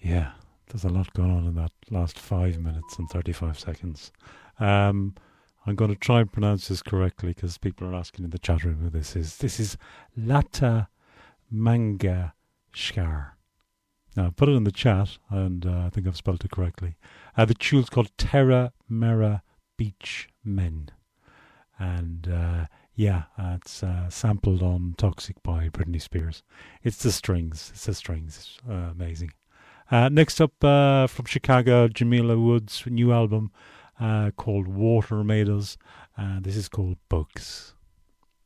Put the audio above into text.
Yeah, there's a lot going on in that last 5 minutes and 35 seconds. Um, I'm going to try and pronounce this correctly because people are asking in the chat room who this is. This is Lata Mangeshkar. Now, put it in the chat, and I think I've spelled it correctly. The tune's called Terra Mera Beach Men. And it's sampled on Toxic by Britney Spears. It's the strings. It's amazing. Next up from Chicago, Jamila Woods' new album called Water Made Us. This is called Bugs.